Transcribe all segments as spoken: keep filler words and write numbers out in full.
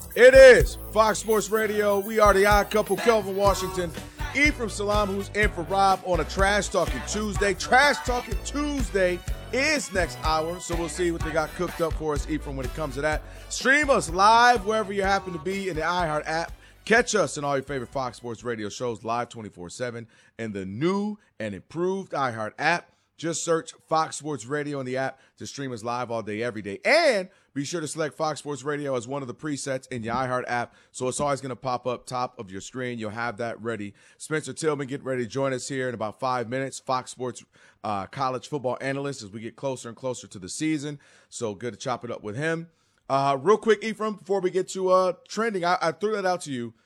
It is Fox Sports Radio. We are the odd couple, Kelvin Washington, Ephraim Salam, who's in for Rob on a Trash Talking Tuesday. Trash Talking Tuesday is next hour, so we'll see what they got cooked up for us, Ephraim, when it comes to that. Stream us live wherever you happen to be in the iHeart app. Catch us in all your favorite Fox Sports Radio shows live twenty-four seven in the new and improved iHeart app. Just search Fox Sports Radio in the app to stream us live all day, every day. And be sure to select Fox Sports Radio as one of the presets in your iHeart app, so it's always going to pop up top of your screen. You'll have that ready. Spencer Tillman, get ready to join us here in about five minutes. Fox Sports uh, college football analyst as we get closer and closer to the season. So good to chop it up with him. Uh, real quick, Ephraim, before we get to uh, trending, I, I threw that out to you.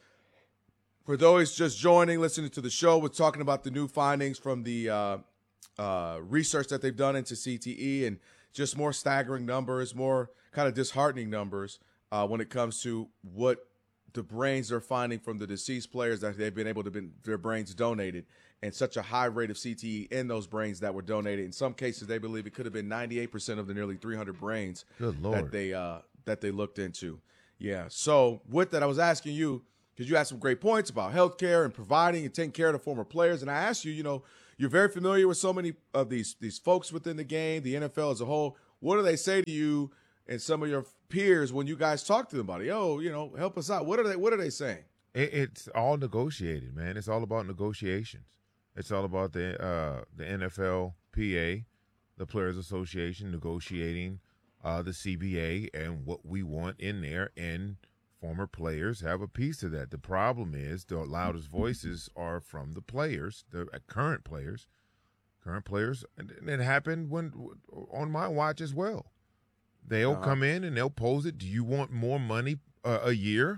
For those just joining, listening to the show, we're talking about the new findings from the uh, uh, research that they've done into C T E and just more staggering numbers, more kind of disheartening numbers uh, when it comes to what the brains are finding from the deceased players that they've been able to be their brains donated, and such a high rate of C T E in those brains that were donated. In some cases, they believe it could have been ninety-eight percent of the nearly three hundred brains Good Lord. that they uh, that they looked into. Yeah. So with that, I was asking you, because you had some great points about healthcare and providing and taking care of the former players. And I asked you, you know, you're very familiar with so many of these these folks within the game, the N F L as a whole. What do they say to you and some of your peers when you guys talk to them about it? Yo, you know, help us out. What are they What are they saying? It, it's all negotiated, man. It's all about negotiations. It's all about the uh, the N F L P A, the Players Association, negotiating uh, the C B A and what we want in there, and former players have a piece of that. The problem is the loudest voices are from the players, the current players, current players, and it happened when on my watch as well. They'll uh-huh. come in and they'll pose it. Do you want more money uh, a year?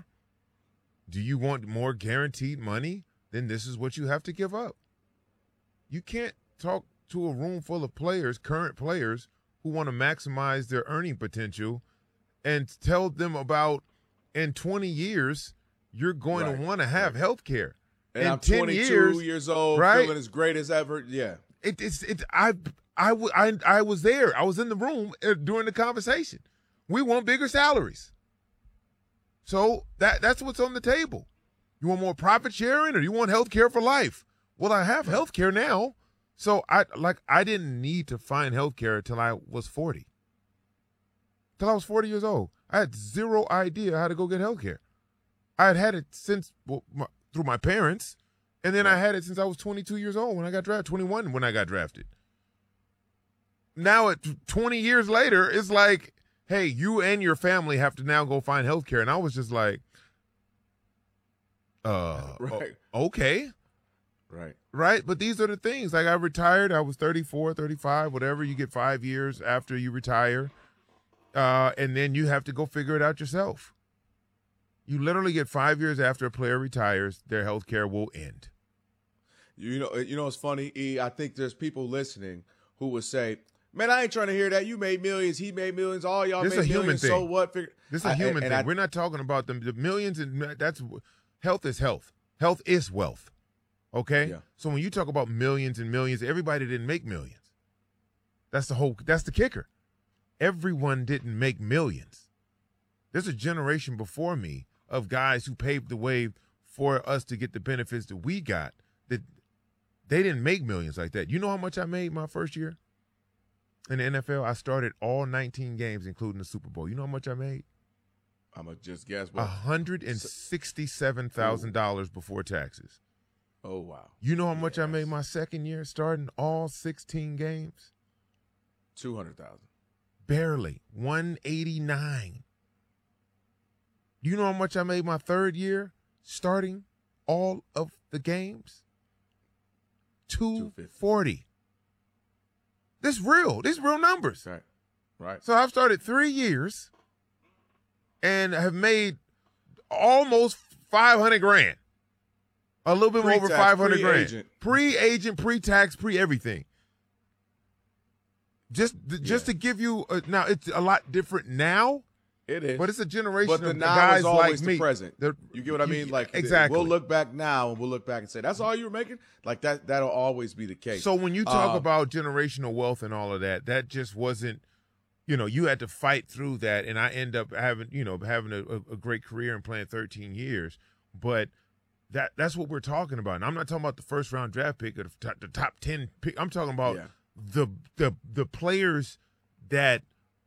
Do you want more guaranteed money? Then this is what you have to give up. You can't talk to a room full of players, current players, who want to maximize their earning potential and tell them about in twenty years, you're going right. to want to have right. health care. And in I'm ten twenty-two years, years old, right? feeling as great as ever. Yeah. It, it's it. I, I, I, I was there. I was in the room during the conversation. We want bigger salaries. So that that's what's on the table. You want more profit sharing, or you want health care for life? Well, I have health care now. So I like I didn't need to find health care until I was forty. Till I was forty years old. I had zero idea how to go get health care. I had had it since well, my, through my parents, and then I had it since I was twenty-two years old when I got drafted, twenty-one when I got drafted. Now, at twenty years later, it's like, hey, you and your family have to now go find health care. And I was just like, uh, right. o- okay. Right. Right. But these are the things. Like I retired. I was thirty-four, thirty-five, whatever. You get five years after you retire. Uh, and then you have to go figure it out yourself. You literally get five years after a player retires, their health care will end. You know, you know, it's funny, E. I think there's people listening who would say, man, I ain't trying to hear that. You made millions. He made millions. All y'all this made a human millions. thing. So what? Figure- this is a I, human and, thing. and I, We're not talking about them. The millions, and that's health is health. Health is wealth. Okay? Yeah. So when you talk about millions and millions, everybody didn't make millions. That's the whole, that's the kicker. Everyone didn't make millions. There's a generation before me of guys who paved the way for us to get the benefits that we got, that they didn't make millions like that. You know how much I made my first year in the N F L? I started all nineteen games, including the Super Bowl. You know how much I made? I'm going to just guess. one hundred sixty-seven thousand dollars before taxes. Oh, wow. You know how much yes. I made my second year starting all sixteen games? two hundred thousand dollars. Barely. one eighty-nine. You know how much I made my third year starting all of the games? two forty. This real. These real numbers. Right. Right. So I've started three years and have made almost five hundred grand. A little bit Pre-tax, over five hundred pre-agent. grand. Pre-agent, pre-tax, pre-everything. Just just Yeah. to give you a, now, it's a lot different now. It is. But it's a generation But the of now guys is always like the me. present. They're- You get what I you- mean? Like exactly. We'll look back now and we'll look back and say, that's all you were making? Like that that'll always be the case. So when you talk Uh, about generational wealth and all of that, that just wasn't you know, you had to fight through that, and I end up having, you know, having a, a great career and playing thirteen years. But that that's what we're talking about. And I'm not talking about the first round draft pick or the top, the top ten pick. I'm talking about yeah. the the the players that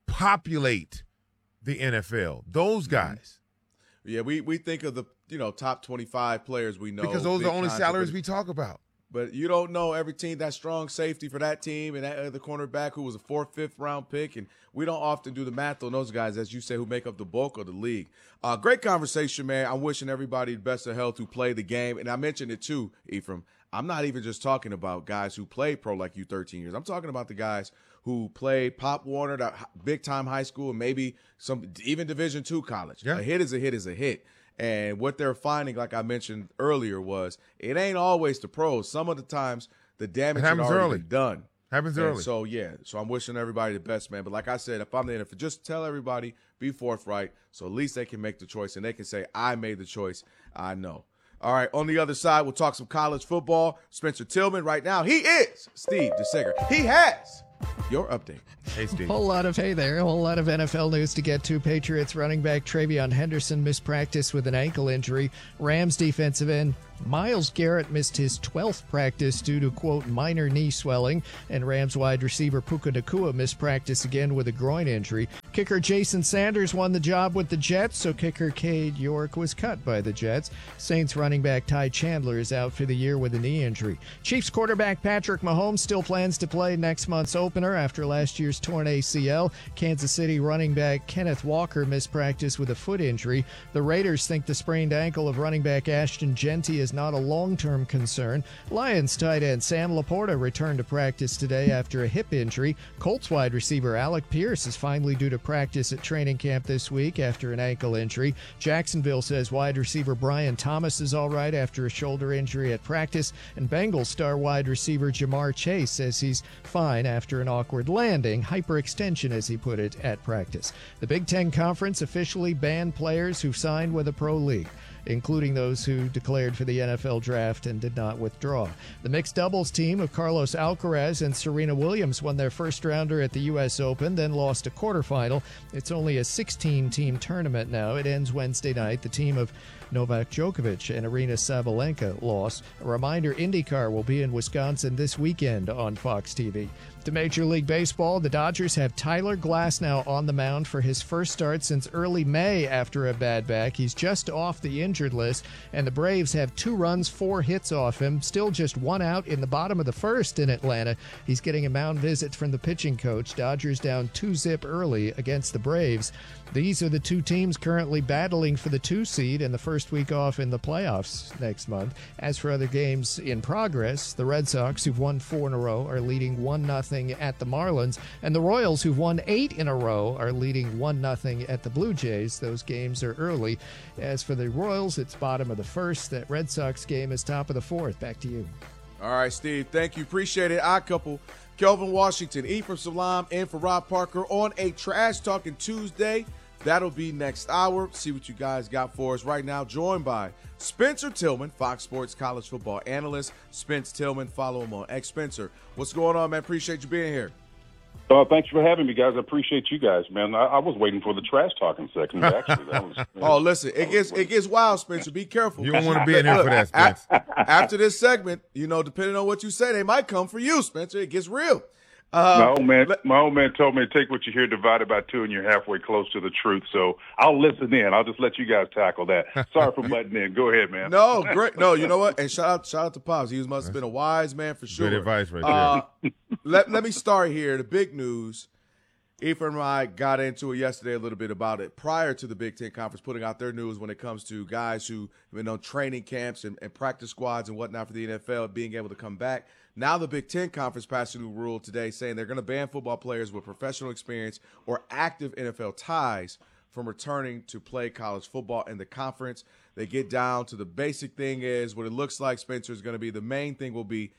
populate the N F L. Those guys. Yeah, we we think of the you know top twenty-five players we know because those are the only salaries we talk about. But you don't know every team, that strong safety for that team and that other cornerback who was a fourth, fifth round pick. And we don't often do the math on those guys, as you say, who make up the bulk of the league. Uh, great conversation, man. I'm wishing everybody the best of health who play the game. And I mentioned it too, Ephraim. I'm not even just talking about guys who played pro like you thirteen years. I'm talking about the guys who played Pop Warner, that big-time high school, and maybe some even Division two college. Yeah. A hit is a hit is a hit. And what they're finding, like I mentioned earlier, was it ain't always the pros. Some of the times the damage had already early. been done. Happens and early. So, yeah. So I'm wishing everybody the best, man. But like I said, if I'm the N F L, just tell everybody, be forthright, so at least they can make the choice. And they can say, I made the choice. I know. All right, on the other side, we'll talk some college football. Spencer Tillman right now. He is Steve DeSager. He has your update. Hey, Steve. Whole lot of hey there. A whole lot of N F L news to get to. Patriots running back Travion Henderson mispracticed with an ankle injury. Rams defensive end Myles Garrett missed his twelfth practice due to, quote, minor knee swelling. And Rams wide receiver Puka Nacua missed practice again with a groin injury. Kicker Jason Sanders won the job with the Jets, so kicker Cade York was cut by the Jets. Saints running back Ty Chandler is out for the year with a knee injury. Chiefs quarterback Patrick Mahomes still plans to play next month's opener after last year's torn A C L. Kansas City running back Kenneth Walker missed practice with a foot injury. The Raiders think the sprained ankle of running back Ashton Genty is not a long-term concern. Lions tight end Sam Laporta returned to practice today after a hip injury. Colts wide receiver Alec Pierce is finally due to practice at training camp this week after an ankle injury. Jacksonville says wide receiver Brian Thomas is all right after a shoulder injury at practice. And Bengals star wide receiver Jamar Chase says he's fine after an awkward landing, hyperextension as he put it, at practice. The Big Ten Conference officially banned players who signed with a pro league, including those who declared for the N F L draft and did not withdraw. The mixed doubles team of Carlos Alcaraz and Serena Williams won their first rounder at the U S Open, then lost a quarterfinal. It's only a sixteen-team tournament now. It ends Wednesday night. The team of Novak Djokovic and Arina Sabalenka lost. A reminder, IndyCar will be in Wisconsin this weekend on Fox T V. To Major League Baseball, the Dodgers have Tyler Glasnow on the mound for his first start since early May after a bad back. He's just off the injured list, and the Braves have two runs, four hits off him. Still just one out in the bottom of the first in Atlanta. He's getting a mound visit from the pitching coach. Dodgers down two zip early against the Braves. These are the two teams currently battling for the two seed and the first week off in the playoffs next month. As for other games in progress, the Red Sox, who've won four in a row, are leading one nothing at the Marlins, and the Royals, who've won eight in a row, are leading one nothing at the Blue Jays. Those games are early. As for the Royals, it's bottom of the first. That Red Sox game is top of the fourth. Back to you. All right, Steve. Thank you. Appreciate it. Odd couple. Kelvin Washington, Ephraim Salam, and for Rob Parker on a Trash Talking Tuesday. That'll be next hour. See what you guys got for us right now. Joined by Spencer Tillman, Fox Sports college football analyst. Spence Tillman, follow him on X. Spencer, what's going on, man? Appreciate you being here. Uh, thanks for having me, guys. I appreciate you guys, man. I, I was waiting for the trash talking section. Actually, that was, oh, listen, it gets it gets wild, Spencer. Be careful. You don't want to be in here for that, Spence. After this segment, you know, depending on what you say, they might come for you, Spencer. It gets real. Uh, my old man, my old man told me to take what you hear, divide it by two, and you're halfway close to the truth. So I'll listen in. I'll just let you guys tackle that. Sorry for butting in. Go ahead, man. No, great. No, you know what? And shout out, shout out to Pops. He was, must have been a wise man for sure. Good advice right there. Uh, let Let me start here. The big news. Ephraim and I got into it yesterday a little bit about it prior to the Big Ten Conference putting out their news when it comes to guys who have been on training camps and, and practice squads and whatnot for the N F L being able to come back. Now the Big Ten Conference passed a new rule today saying they're going to ban football players with professional experience or active N F L ties from returning to play college football in the conference. They get down to the basic thing is what it looks like, Spencer, is going to be the main thing will be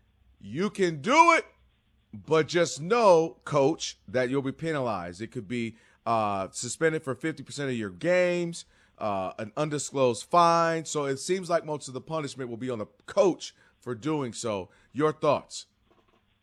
you can do it, but just know, coach, that you'll be penalized. It could be uh, suspended for fifty percent of your games, uh, an undisclosed fine. So it seems like most of the punishment will be on the coach for doing so. Your thoughts?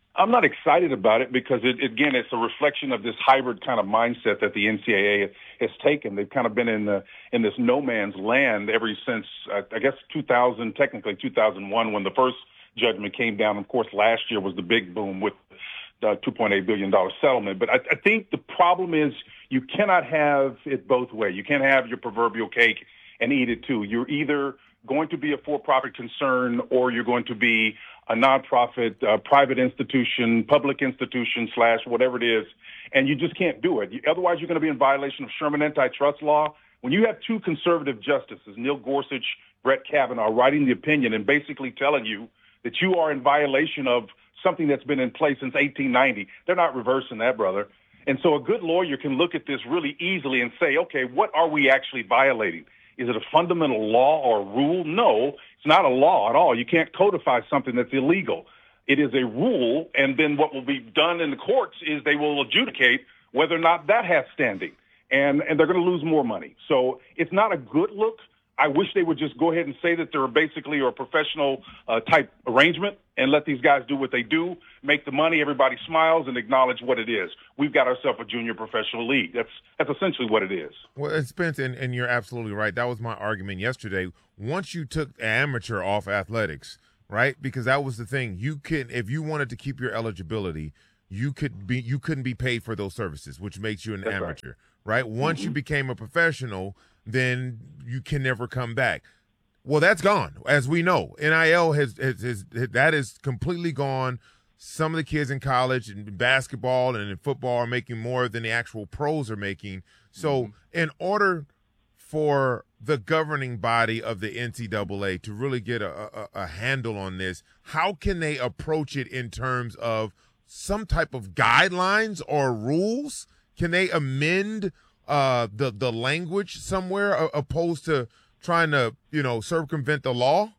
I'm not excited about it because, it, again, it's a reflection of this hybrid kind of mindset that the N C double A has taken. They've kind of been in the in this no man's land ever since, uh, I guess, two thousand, technically two thousand one, when the first judgment came down. Of course, last year was the big boom with the two point eight billion dollars settlement. But I, I think the problem is you cannot have it both ways. You can't have your proverbial cake and eat it too. You're either going to be a for-profit concern or you're going to be a nonprofit, uh, private institution, public institution slash whatever it is, and you just can't do it. You, otherwise, you're going to be in violation of Sherman antitrust law. When you have two conservative justices, Neil Gorsuch, Brett Kavanaugh, writing the opinion and basically telling you that you are in violation of something that's been in place since eighteen ninety, they're not reversing that, brother. And so a good lawyer can look at this really easily and say, okay, what are we actually violating? Is it a fundamental law or rule? No, it's not a law at all. You can't codify something that's illegal. It is a rule, and then what will be done in the courts is they will adjudicate whether or not that has standing, and, and they're going to lose more money. So it's not a good look. I wish they would just go ahead and say that they're basically a professional uh, type arrangement and let these guys do what they do, make the money, everybody smiles, and acknowledge what it is. We've got ourselves a junior professional league. That's that's essentially what it is. Well, Spence, and, and you're absolutely right. That was my argument yesterday. Once you took amateur off athletics, right, because that was the thing. You can, if you wanted to keep your eligibility, you could be you couldn't be paid for those services, which makes you an That's amateur, right? right? Once mm-hmm. you became a professional, then you can never come back. Well, that's gone, as we know. N I L has, has, has that is completely gone. Some of the kids in college and basketball and in football are making more than the actual pros are making. So, mm-hmm. in order for the governing body of the N C double A to really get a, a, a handle on this, how can they approach it in terms of some type of guidelines or rules? Can they amend uh, the the language somewhere, uh, opposed to trying to, you know, circumvent the law?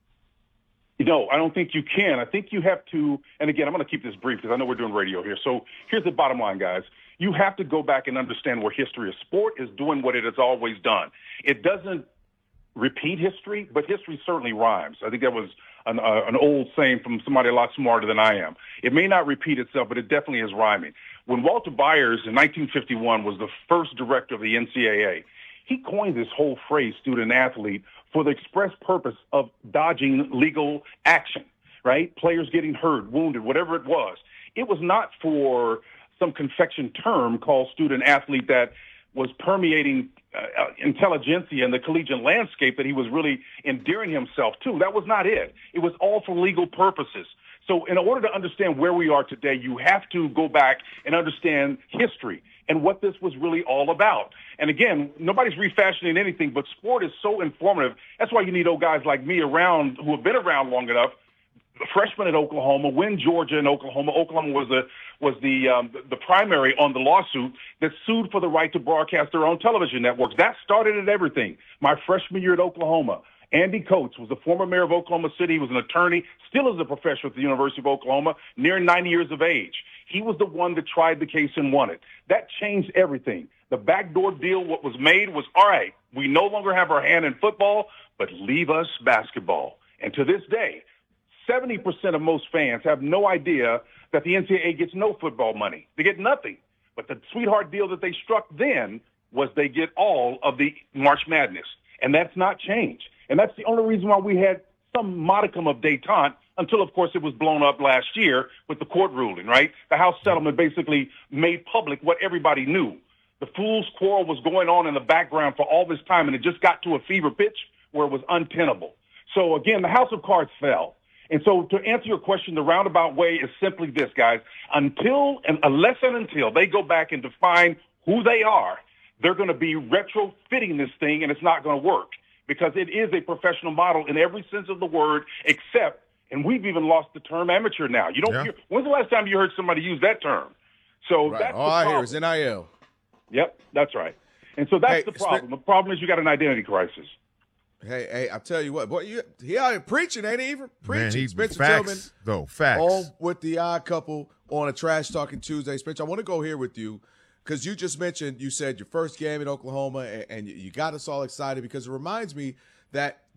No, I don't think you can. I think you have to, and again, I'm going to keep this brief because I know we're doing radio here. So here's the bottom line, guys. You have to go back and understand where history of sport is doing what it has always done. It doesn't repeat history, but history certainly rhymes. I think that was an, uh, an old saying from somebody a lot smarter than I am. It may not repeat itself, but it definitely is rhyming. When Walter Byers in nineteen fifty-one was the first director of the N C double A, he coined this whole phrase, student athlete, for the express purpose of dodging legal action, right? Players getting hurt, wounded, whatever it was. It was not for some confection term called student athlete that was permeating uh, intelligentsia in the collegiate landscape that he was really endearing himself to. That was not it. It was all for legal purposes. So in order to understand where we are today, you have to go back and understand history and what this was really all about. And again, nobody's refashioning anything, but sport is so informative. That's why you need old guys like me around who have been around long enough. The freshman at Oklahoma, when Georgia and Oklahoma, Oklahoma was the was the um, the primary on the lawsuit that sued for the right to broadcast their own television networks. That started at everything. My freshman year at Oklahoma, Andy Coates was the former mayor of Oklahoma City. He was an attorney, still is a professor at the University of Oklahoma, near ninety years of age. He was the one that tried the case and won it. That changed everything. The backdoor deal, what was made was, all right, we no longer have our hand in football, but leave us basketball. And to this day, seventy percent of most fans have no idea that the N C double A gets no football money. They get nothing. But the sweetheart deal that they struck then was they get all of the March Madness. And that's not changed. And that's the only reason why we had some modicum of détente until, of course, it was blown up last year with the court ruling, right? The House settlement basically made public what everybody knew. The fool's quarrel was going on in the background for all this time, and it just got to a fever pitch where it was untenable. So, again, the House of Cards fell. And so to answer your question, the roundabout way is simply this, guys. Until, and unless and until they go back and define who they are, they're going to be retrofitting this thing, and it's not going to work because it is a professional model in every sense of the word, except, and we've even lost the term amateur now. You don't. Yeah. Hear, when's the last time you heard somebody use that term? So right. that's all the I problem. hear is N I L. Yep, that's right. And so that's hey, the problem. The problem is you got an identity crisis. Hey, hey, I tell you what, boy, you, he out here preaching, ain't he? Even preaching. Man, he, Spencer facts, Tillman, though, facts. on with the Odd Couple on a Trash Talking Tuesday. Spencer, I want to go here with you because you just mentioned, you said your first game in Oklahoma, and, and you got us all excited because it reminds me that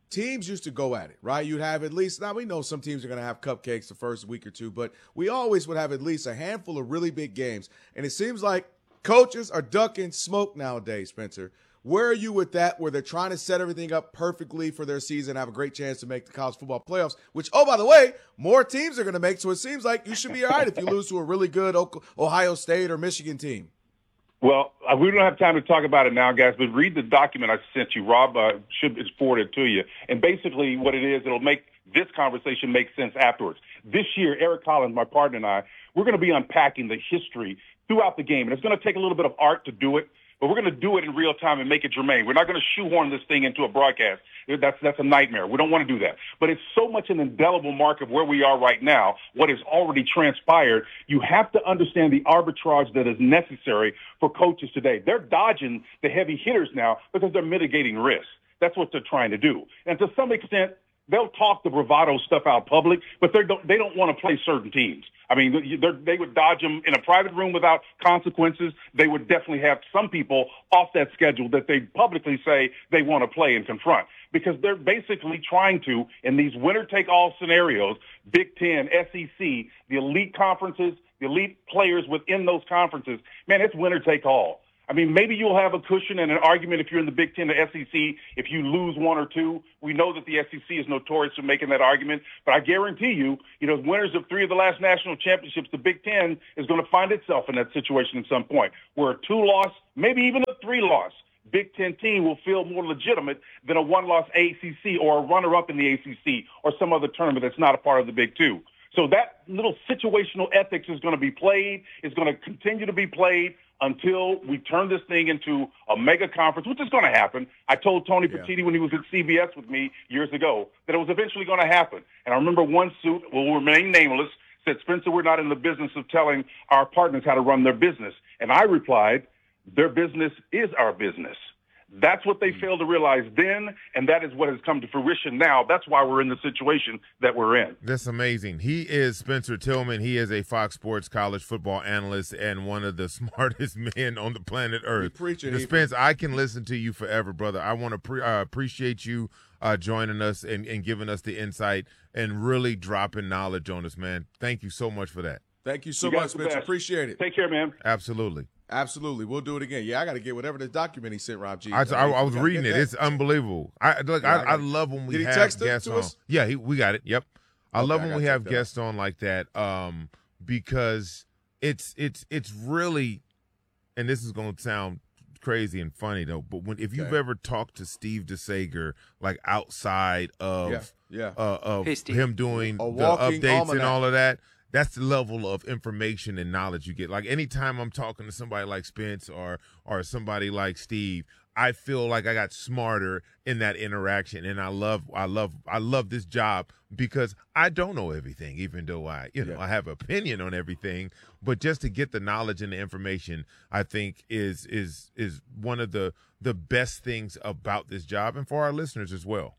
teams used to go at it, right? You'd have at least, now we know some teams are going to have cupcakes the first week or two, but we always would have at least a handful of really big games. And it seems like coaches are ducking smoke nowadays, Spencer. Where are you with that, where they're trying to set everything up perfectly for their season, have a great chance to make the college football playoffs, which, oh, by the way, more teams are going to make, so it seems like you should be all right if you lose to a really good Ohio State or Michigan team. Well, uh, we don't have time to talk about it now, guys, but read the document I sent you. Rob uh, should it's forwarded to you. And basically what it is, it'll make this conversation make sense afterwards. This year, Eric Collins, my partner, and I, we're going to be unpacking the history throughout the game. And it's going to take a little bit of art to do it. But we're going to do it in real time and make it germane. We're not going to shoehorn this thing into a broadcast. That's that's a nightmare. We don't want to do that. But it's so much an indelible mark of where we are right now, what has already transpired. You have to understand the arbitrage that is necessary for coaches today. They're dodging the heavy hitters now because they're mitigating risk. That's what they're trying to do. And to some extent, they'll talk the bravado stuff out public, but they don't, they don't want to play certain teams. I mean, they would dodge them in a private room without consequences. They would definitely have some people off that schedule that they publicly say they want to play and confront, because they're basically trying to, in these winner-take-all scenarios, Big Ten, S E C, the elite conferences, the elite players within those conferences, man, it's winner-take-all. I mean, maybe you'll have a cushion and an argument if you're in the Big Ten or S E C if you lose one or two. We know that the S E C is notorious for making that argument, but I guarantee you, you know, winners of three of the last national championships, the Big Ten is going to find itself in that situation at some point where a two-loss, maybe even a three-loss Big Ten team will feel more legitimate than a one-loss A C C or a runner-up in the A C C or some other tournament that's not a part of the Big Two. So that little situational ethics is going to be played, is going to continue to be played until we turn this thing into a mega conference, which is going to happen. I told Tony yeah. Petitti when he was at C B S with me years ago that it was eventually going to happen. And I remember one suit, will remain nameless, said, Spencer, we're not in the business of telling our partners how to run their business. And I replied, their business is our business. That's what they failed to realize then, and that is what has come to fruition now. That's why we're in the situation that we're in. That's amazing. He is Spencer Tillman. He is a Fox Sports college football analyst and one of the smartest men on the planet Earth. Preaching, Spence, I can listen to you forever, brother. I want to pre- uh, appreciate you uh, joining us and, and giving us the insight and really dropping knowledge on us, man. Thank you so much for that. Thank you so you much, Spencer. Appreciate it. Take care, man. Absolutely. Absolutely. We'll do it again. Yeah, I got to get whatever the document he sent, Rob G. I, I, I was reading it. It's unbelievable. I look. Yeah, I, I, I love when we Did he have text guests it to on. us? Yeah, he, we got it. Yep. I okay, love I when we have guests out. on like that, um, because it's it's it's really, and this is going to sound crazy and funny though, but when if you've okay. ever talked to Steve DeSager, like outside of yeah, yeah. Uh, of hey, him doing A the walking updates almanac. and all of that. That's the level of information and knowledge you get. Like anytime I'm talking to somebody like Spence or or somebody like Steve, I feel like I got smarter in that interaction. And I love I love I love this job because I don't know everything, even though I, you know, yeah. I have opinion on everything. But just to get the knowledge and the information, I think is is is one of the the best things about this job and for our listeners as well.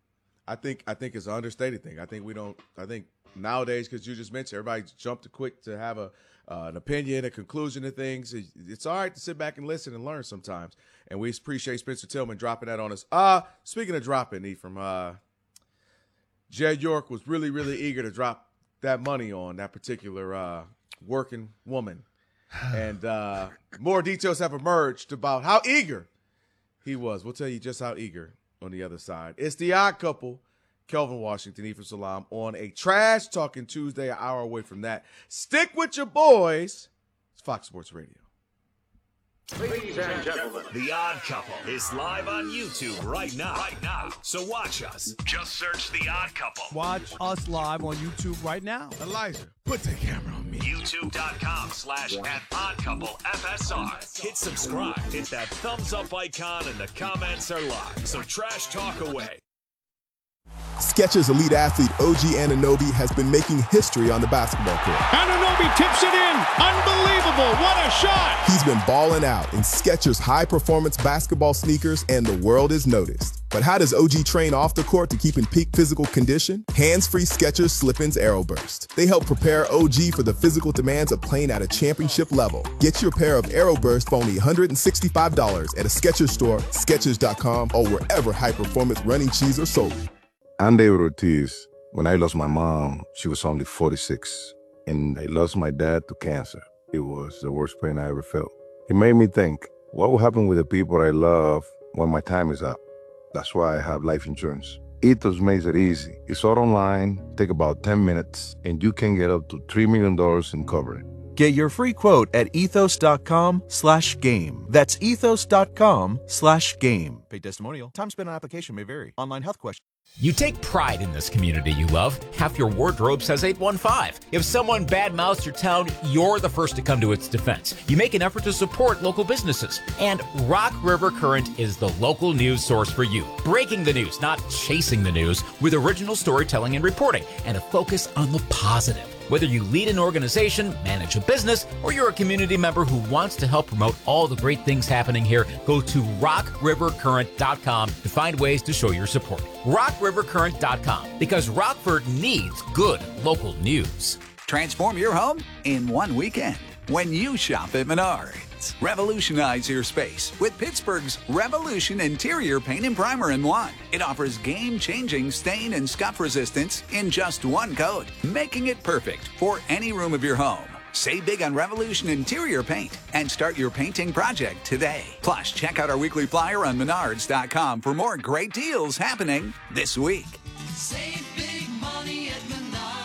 I think I think it's an understated thing. I think we don't I think nowadays, because you just mentioned everybody jumped to quick to have a uh, an opinion, a conclusion to things. It's all right to sit back and listen and learn sometimes. And we appreciate Spencer Tillman dropping that on us. Uh, speaking of dropping, Ephraim, uh, Jed York was really, really eager to drop that money on that particular uh, working woman. And uh, more details have emerged about how eager he was. We'll tell you just how eager on the other side. It's the Odd Couple. Kelvin Washington, Ephraim Salaam, on a Trash Talking Tuesday, an hour away from that. Stick with your boys. It's Fox Sports Radio. Ladies and gentlemen, The Odd Couple is live on YouTube right now. Right now. So watch us. Just search The Odd Couple. Watch us live on YouTube right now. Elijah, put the camera on me. YouTube.com slash at Odd Couple F S R. Hit subscribe. Hit that thumbs up icon and the comments are live. So trash talk away. Skechers Elite Athlete O G Anunoby has been making history on the basketball court. Anunoby tips it in. Unbelievable. What a shot. He's been balling out in Skechers high-performance basketball sneakers, and the world is noticed. But how does O G train off the court to keep in peak physical condition? Hands-free Skechers Slip-ins AeroBurst. They help prepare O G for the physical demands of playing at a championship level. Get your pair of AeroBurst for only one hundred sixty-five dollars at a Skechers store, Skechers dot com, or wherever high-performance running shoes are sold. I'm David Ortiz. When I lost my mom, she was only forty-six, and I lost my dad to cancer. It was the worst pain I ever felt. It made me think, what will happen with the people I love when my time is up? That's why I have life insurance. Ethos makes it easy. It's all online, take about ten minutes, and you can get up to three million dollars in coverage. Get your free quote at ethos.com slash game. That's ethos.com slash game. Paid testimonial. Time spent on application may vary. Online health question. You take pride in this community you love. Half your wardrobe says eight one five. If someone badmouths your town, you're the first to come to its defense. You make an effort to support local businesses. And Rock River Current is the local news source for you. Breaking the news, not chasing the news, with original storytelling and reporting, and a focus on the positive. Whether you lead an organization, manage a business, or you're a community member who wants to help promote all the great things happening here, go to rock river current dot com to find ways to show your support. rock river current dot com, because Rockford needs good local news. Transform your home in one weekend when you shop at Menards. Revolutionize your space with Pittsburgh's Revolution Interior Paint and Primer in one. It offers game-changing stain and scuff resistance in just one coat, making it perfect for any room of your home. Save big on Revolution Interior Paint and start your painting project today. Plus, check out our weekly flyer on menards dot com for more great deals happening this week. Save big money at Menards.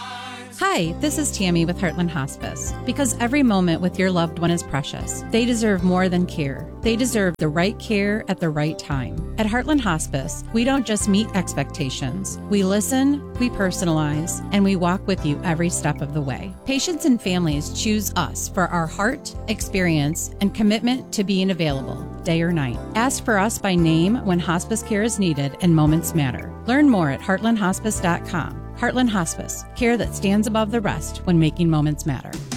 Hi, this is Tammy with Heartland Hospice. Because every moment with your loved one is precious, they deserve more than care. They deserve the right care at the right time. At Heartland Hospice, we don't just meet expectations. We listen, we personalize, and we walk with you every step of the way. Patients and families choose us for our heart, experience, and commitment to being available, day or night. Ask for us by name when hospice care is needed and moments matter. Learn more at heartland hospice dot com. Heartland Hospice, care that stands above the rest when making moments matter.